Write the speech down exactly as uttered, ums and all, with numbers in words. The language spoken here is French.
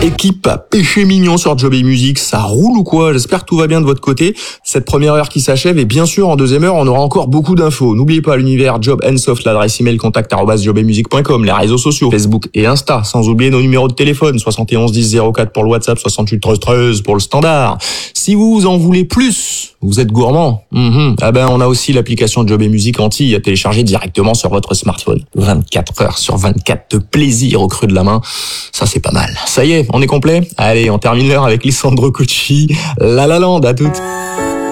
Équipe péché mignon sur Job et Musique, ça roule ou quoi? J'espère que tout va bien de votre côté. Cette première heure qui s'achève et bien sûr en deuxième heure on aura encore beaucoup d'infos. N'oubliez pas l'univers Job and Soft, l'adresse email contact arobase job et musique point com, les réseaux sociaux Facebook et Insta, sans oublier nos numéros de téléphone soixante et onze dix zéro quatre pour le WhatsApp, soixante-huit treize treize pour le standard. Si vous en voulez plus, vous êtes gourmand, mm-hmm. ah ben on a aussi l'application Job et Musique Antilles à télécharger directement sur votre smartphone. vingt-quatre heures sur vingt-quatre de plaisir au creux de la main, ça c'est pas mal. Ça y est, on est complet? Allez, on termine l'heure avec Lisandro Cucci, La La Land, à toutes.